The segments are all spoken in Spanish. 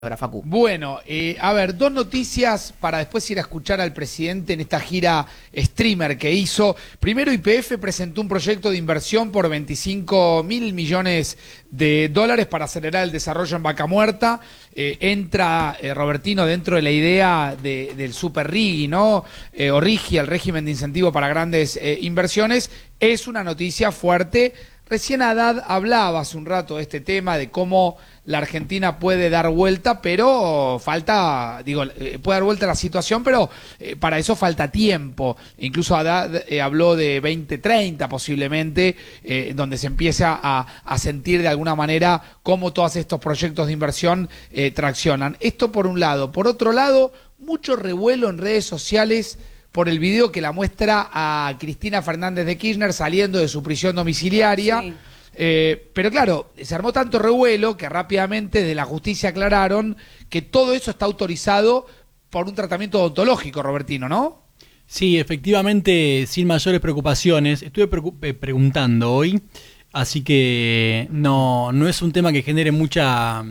Facu. Bueno, a ver, dos noticias para después ir a escuchar al presidente en esta gira streamer que hizo. Primero, YPF presentó un proyecto de inversión por 25.000 millones de dólares para acelerar el desarrollo en Vaca Muerta. Entra Robertino dentro de la idea del Super RIGI, ¿no? O RIGI, el régimen de incentivo para grandes inversiones. Es una noticia fuerte. Recién Haddad hablaba hace un rato de este tema, de cómo la Argentina puede dar vuelta, pero falta, puede dar vuelta a la situación, pero para eso falta tiempo. Incluso Haddad habló de 2030 posiblemente, donde se empieza a sentir de alguna manera cómo todos estos proyectos de inversión traccionan. Esto por un lado. Por otro lado, mucho revuelo en redes sociales por el video que la muestra a Cristina Fernández de Kirchner saliendo de su prisión domiciliaria. Sí. Pero claro, se armó tanto revuelo que rápidamente de la justicia aclararon que todo eso está autorizado por un tratamiento odontológico, Robertino, ¿no? Sí, efectivamente, sin mayores preocupaciones. Estuve preguntando hoy, así que no es un tema que genere mucha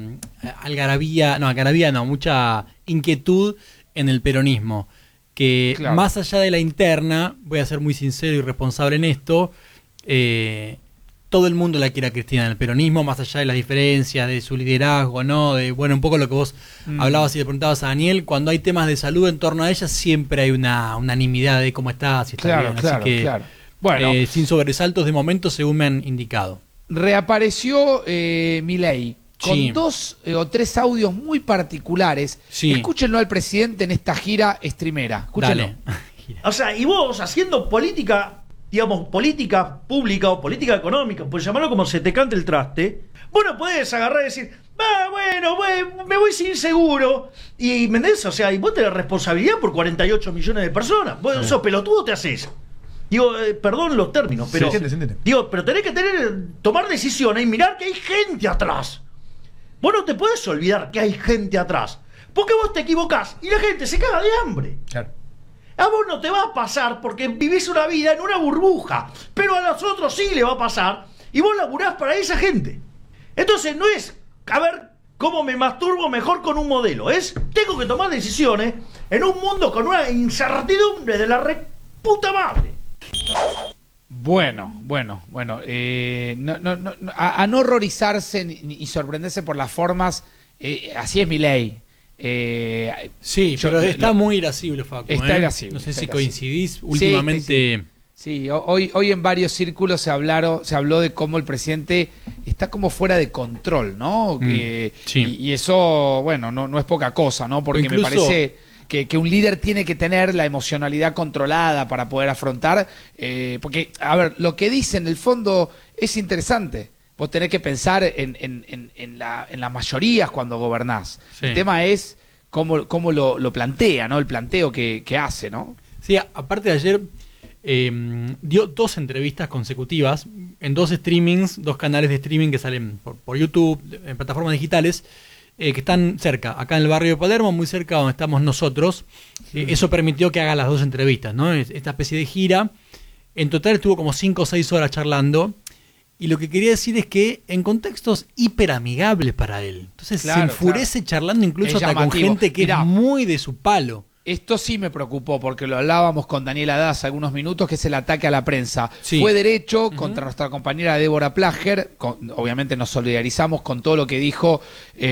mucha inquietud en el peronismo. Que claro, más allá de la interna, voy a ser muy sincero y responsable en esto, todo el mundo la quiere a Cristina en el peronismo, más allá de las diferencias, de su liderazgo, ¿no? De, bueno, un poco lo que vos hablabas y le preguntabas a Daniel, cuando hay temas de salud en torno a ella, siempre hay una unanimidad de cómo está, si está claro, bien. Claro, así que, claro. Bueno, sin sobresaltos de momento, según me han indicado. Reapareció Milei con sí, 2 o 3 audios muy particulares. Sí. Escúchenlo al presidente en esta gira streamera. Escúchenlo. Dale. O sea, y vos haciendo política, digamos, política pública o política económica, por llamarlo como se te cante el traste, vos no podés agarrar y decir, me voy sin seguro. Y, ¿me entendés? O sea, y vos tenés responsabilidad por 48 millones de personas. Vos sos pelotudo, te haces. Digo, perdón los términos, pero... Se entiende. Digo, pero tenés que tomar decisiones y mirar que hay gente atrás. Vos no te puedes olvidar que hay gente atrás, porque vos te equivocás y la gente se caga de hambre. Claro. A vos no te va a pasar porque vivís una vida en una burbuja, pero a los otros sí le va a pasar y vos laburás para esa gente. Entonces no es, a ver, cómo me masturbo mejor con un modelo, es, tengo que tomar decisiones en un mundo con una incertidumbre de la reputa madre. Bueno, a no horrorizarse ni sorprenderse por las formas, así es Milei. Sí, pero está muy irascible, Facu. Está irascible. No sé si coincidís últimamente. Sí, hoy en varios círculos se habló de cómo el presidente está como fuera de control, ¿no? Sí. Y eso, bueno, no es poca cosa, ¿no? Porque incluso, me parece que un líder tiene que tener la emocionalidad controlada para poder afrontar, porque, a ver, lo que dice en el fondo es interesante. Vos tenés que pensar en las mayorías cuando gobernás. Sí. El tema es cómo lo plantea, ¿no? El planteo que hace, ¿no? Sí, aparte de ayer dio 2 entrevistas consecutivas en 2 streamings, 2 canales de streaming que salen por YouTube, en plataformas digitales, que están cerca, acá en el barrio de Palermo, muy cerca donde estamos nosotros. Eso permitió que haga las 2 entrevistas, ¿no? Esta especie de gira. En total estuvo como 5 o 6 horas charlando. Y lo que quería decir es que en contextos hiperamigables para él. Entonces se enfurece charlando incluso hasta con gente que era muy de su palo. Esto sí me preocupó, porque lo hablábamos con Daniel Haddad hace algunos minutos, que es el ataque a la prensa. Sí. Fue derecho contra nuestra compañera Débora Plager. Obviamente nos solidarizamos con todo lo que dijo,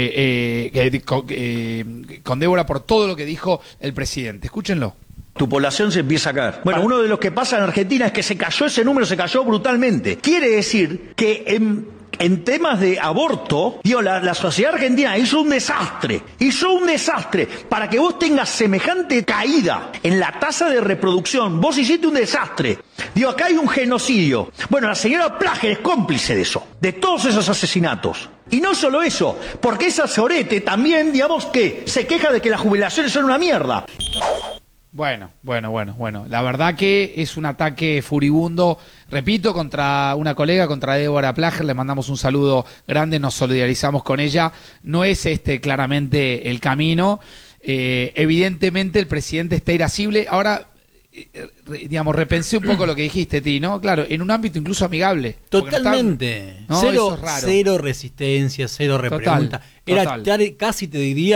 con Débora por todo lo que dijo el presidente. Escúchenlo. Tu población se empieza a caer. Bueno, uno de los que pasa en Argentina es que ese número se cayó brutalmente. Quiere decir que en temas de aborto, la sociedad argentina hizo un desastre para que vos tengas semejante caída en la tasa de reproducción. Vos hiciste un desastre. Acá hay un genocidio. Bueno, la señora Plager es cómplice de eso, de todos esos asesinatos. Y no solo eso, porque esa sorete también, que se queja de que las jubilaciones son una mierda. Bueno. La verdad que es un ataque furibundo, repito, contra una colega, contra Débora Plager. Le mandamos un saludo grande, nos solidarizamos con ella. No es claramente el camino. Evidentemente el presidente está irascible. Ahora, digamos, repensé un poco lo que dijiste, Ti, ¿no? Claro, en un ámbito incluso amigable. Totalmente. ¿no? Cero, Eso es raro. cero resistencia, cero repregunta. Total. Casi te diría